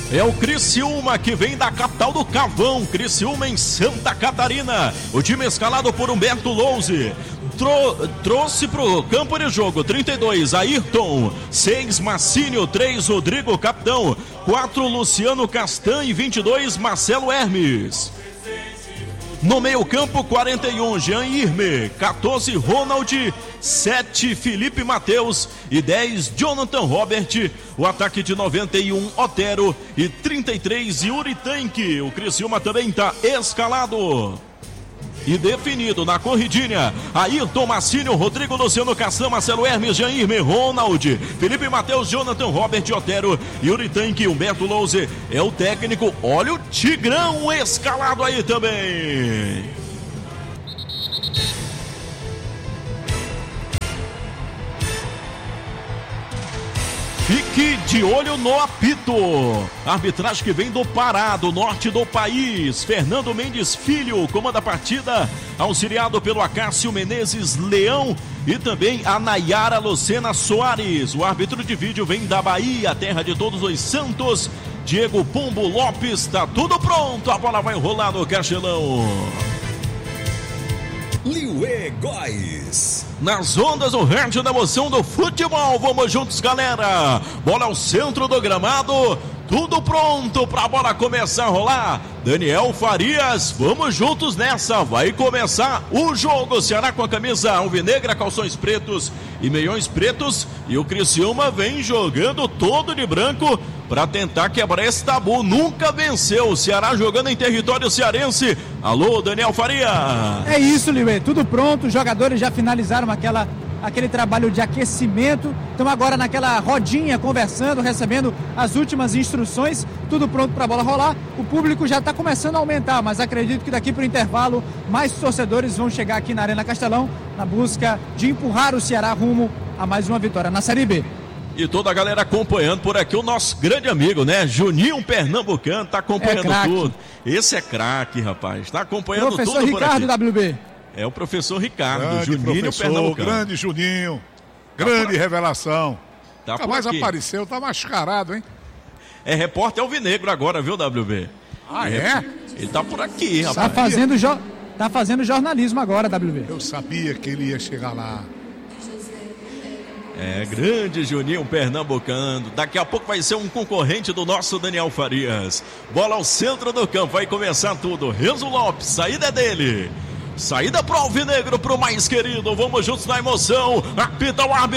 É o Criciúma que vem da capital do Cavão, Criciúma em Santa Catarina. O time escalado por Humberto Louze. Trouxe pro campo de jogo 32 Ayrton, 6 Macínio, 3 Rodrigo Capitão, 4 Luciano Castan e 22 Marcelo Hermes. No meio campo 41 Jean Irme, 14 Ronald, 7 Felipe Mateus e 10 Jonathan Robert. O ataque de 91 Otero e 33 Yuri Tanque. O Criciúma também está escalado e definido na corridinha. Ayrton, Macínio, Rodrigo, Luciano Castan, Marcelo Hermes, Jairme, Ronald, Felipe Mateus, Jonathan Robert, Otero, Yuri Tanque, Humberto Louze é o técnico. Olha o Tigrão escalado aí também. Fique de olho no apito. Arbitragem que vem do Pará, do norte do país. Fernando Mendes Filho comanda a partida, auxiliado pelo Acácio Menezes Leão e também a Nayara Lucena Soares. O árbitro de vídeo vem da Bahia, terra de todos os santos. Diego Pombo Lopes, tá tudo pronto. A bola vai rolar no Castelão. Liuê Góes. Nas ondas do rádio da emoção do futebol, vamos juntos, galera. Bola ao centro do gramado, tudo pronto para a bola começar a rolar. Daniel Farias, vamos juntos nessa. Vai começar o jogo. Ceará com a camisa alvinegra, calções pretos e meiões pretos. E o Criciúma vem jogando todo de branco para tentar quebrar esse tabu. Nunca venceu. O Ceará jogando em território cearense. Alô, Daniel Faria. É isso, Liuê. Tudo pronto. Os jogadores já finalizaram aquele trabalho de aquecimento. Estão agora naquela rodinha, conversando, recebendo as últimas instruções. Tudo pronto para a bola rolar. O público já está começando a aumentar, mas acredito que daqui para o intervalo mais torcedores vão chegar aqui na Arena Castelão na busca de empurrar o Ceará rumo a mais uma vitória na Série B. E toda a galera acompanhando por aqui, o nosso grande amigo, né? Juninho Pernambucano, tá acompanhando tudo. Esse é craque, rapaz. Tá acompanhando professor tudo por aqui. Ricardo WB. É o professor Ricardo, grande Juninho Pernambucano. Grande Juninho, grande revelação. Tá mais apareceu, tá mascarado, hein? É repórter alvinegro agora, viu, WB? Ah, é? Ele tá por aqui, rapaz. Tá fazendo jornalismo agora, WB. Eu sabia que ele ia chegar lá. É, grande Juninho Pernambucano. Daqui a pouco vai ser um concorrente do nosso Daniel Farias. Bola ao centro do campo, vai começar tudo. Renzo Lopes, saída é dele. Saída pro alvinegro, pro mais querido. Vamos juntos na emoção. Apita o árbitro.